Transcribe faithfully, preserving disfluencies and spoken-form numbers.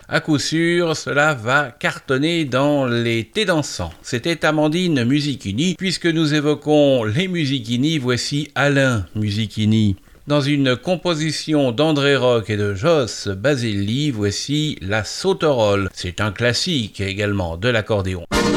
À coup sûr, cela va cartonner dans les thés dansants. C'était Amandine Musichini. Puisque nous évoquons les Musichini, voici Alain Musichini. Dans une composition d'André Rock et de Jos Baselli, voici La Sauterole. C'est un classique également de l'accordéon.